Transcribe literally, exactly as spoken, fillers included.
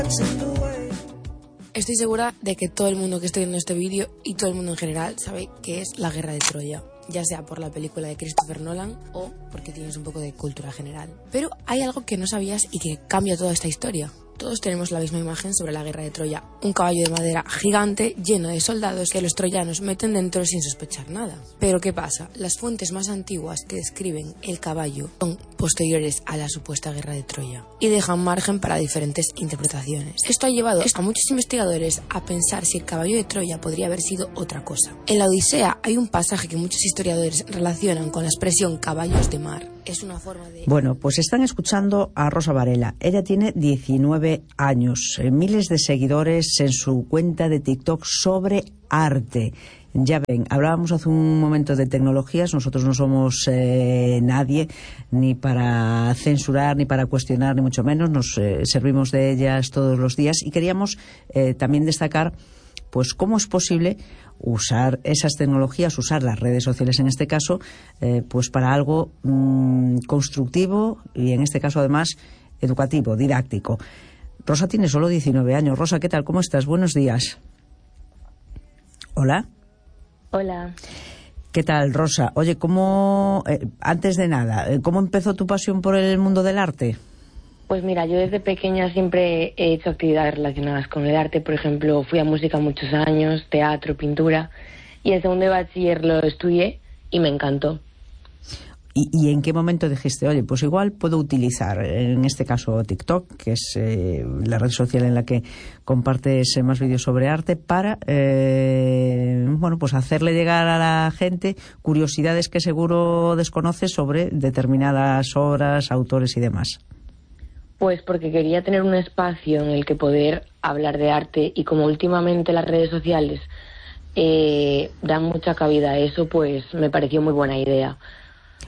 Estoy segura de que todo el mundo que esté viendo este vídeo y todo el mundo en general sabe qué es la Guerra de Troya, ya sea por la película de Christopher Nolan o porque tienes un poco de cultura general. Pero hay algo que no sabías y que cambia toda esta historia. Todos tenemos la misma imagen sobre la Guerra de Troya, un caballo de madera gigante lleno de soldados que los troyanos meten dentro sin sospechar nada. Pero ¿qué pasa? Las fuentes más antiguas que describen el caballo son posteriores a la supuesta Guerra de Troya y dejan margen para diferentes interpretaciones. Esto ha llevado a muchos investigadores a pensar si el caballo de Troya podría haber sido otra cosa. En la Odisea hay un pasaje que muchos historiadores relacionan con la expresión caballos de mar. Es una forma de... Bueno, pues están escuchando a Rosa Varela. Ella tiene diecinueve años, miles de seguidores en su cuenta de TikTok sobre arte. Ya ven, hablábamos hace un momento de tecnologías. Nosotros no somos eh, nadie ni para censurar, ni para cuestionar, ni mucho menos. Nos eh, servimos de ellas todos los días y queríamos eh, también destacar pues cómo es posible usar esas tecnologías, usar las redes sociales en este caso, eh, pues para algo mmm, constructivo y en este caso además educativo, didáctico. Rosa tiene solo diecinueve años. Rosa, ¿qué tal? ¿Cómo estás? Buenos días. Hola. Hola. ¿Qué tal, Rosa? Oye, ¿cómo, eh, antes de nada, ¿cómo empezó tu pasión por el mundo del arte? Pues mira, yo desde pequeña siempre he hecho actividades relacionadas con el arte. Por ejemplo, fui a música muchos años, teatro, pintura, y en segundo de bachiller lo estudié y me encantó. ¿Y, ¿Y en qué momento dijiste, oye, pues igual puedo utilizar, en este caso TikTok, que es eh, la red social en la que compartes más vídeos sobre arte, para, eh, bueno, pues hacerle llegar a la gente curiosidades que seguro desconoces sobre determinadas obras, autores y demás? Pues porque quería tener un espacio en el que poder hablar de arte, y como últimamente las redes sociales eh, dan mucha cabida a eso, pues me pareció muy buena idea.